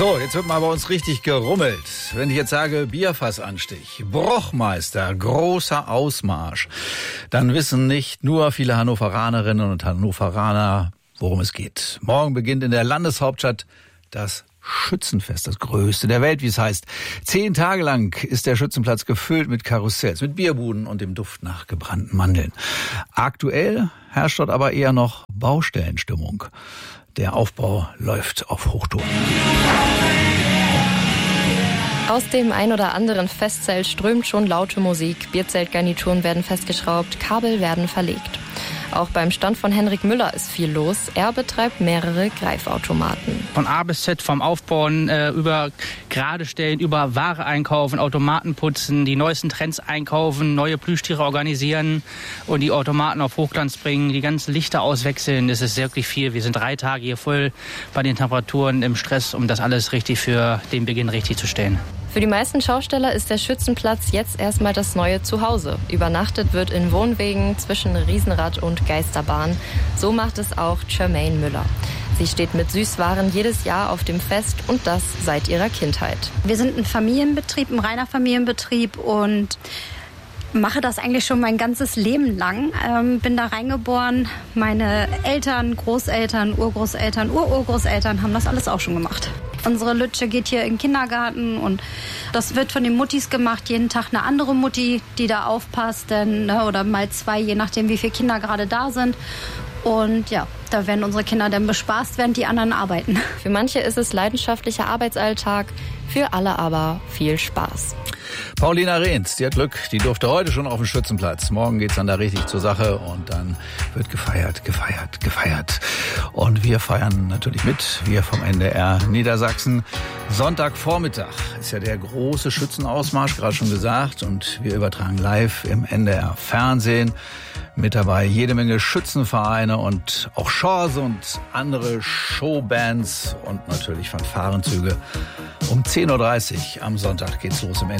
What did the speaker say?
So, jetzt wird mal bei uns richtig gerummelt. Wenn ich jetzt sage Bierfassanstich, Brochmeister, großer Ausmarsch, dann wissen nicht nur viele Hannoveranerinnen und Hannoveraner, worum es geht. Morgen beginnt in der Landeshauptstadt das Schützenfest, das größte der Welt, wie es heißt. 10 Tage lang ist der Schützenplatz gefüllt mit Karussells, mit Bierbuden und dem Duft nach gebrannten Mandeln. Aktuell herrscht dort aber eher noch Baustellenstimmung. Der Aufbau läuft auf Hochtouren. Aus dem ein oder anderen Festzelt strömt schon laute Musik. Bierzeltgarnituren werden festgeschraubt, Kabel werden verlegt. Auch beim Stand von Henrik Müller ist viel los. Er betreibt mehrere Greifautomaten. Von A bis Z, vom Aufbauen, über Gerade stellen, über Ware einkaufen, Automaten putzen, die neuesten Trends einkaufen, neue Plüschtiere organisieren und die Automaten auf Hochglanz bringen, die ganzen Lichter auswechseln. Das ist wirklich viel. Wir sind 3 Tage hier voll bei den Temperaturen im Stress, um das alles richtig für den Beginn richtig zu stellen. Für die meisten Schausteller ist der Schützenplatz jetzt erstmal das neue Zuhause. Übernachtet wird in Wohnwegen zwischen Riesenrad und Geisterbahn. So macht es auch Jermaine Müller. Sie steht mit Süßwaren jedes Jahr auf dem Fest und das seit ihrer Kindheit. Wir sind ein Familienbetrieb, ein reiner Familienbetrieb und mache das eigentlich schon mein ganzes Leben lang. Bin da reingeboren. Meine Eltern, Großeltern, Urgroßeltern, Ururgroßeltern haben das alles auch schon gemacht. Unsere Lütsche geht hier in den Kindergarten und das wird von den Muttis gemacht. Jeden Tag eine andere Mutti, die da aufpasst, oder mal 2, je nachdem, wie viele Kinder gerade da sind. Und ja, da werden unsere Kinder dann bespaßt, während die anderen arbeiten. Für manche ist es leidenschaftlicher Arbeitsalltag, für alle aber viel Spaß. Paulina Rehns, die hat Glück, die durfte heute schon auf dem Schützenplatz. Morgen geht's dann da richtig zur Sache und dann wird gefeiert. Und wir feiern natürlich mit, wir vom NDR Niedersachsen. Sonntagvormittag ist ja der große Schützenausmarsch, gerade schon gesagt. Und wir übertragen live im NDR Fernsehen. Mit dabei jede Menge Schützenvereine und auch Chance und andere Showbands und natürlich Fanfarenzüge. Um 10.30 Uhr am Sonntag geht's los im NDR.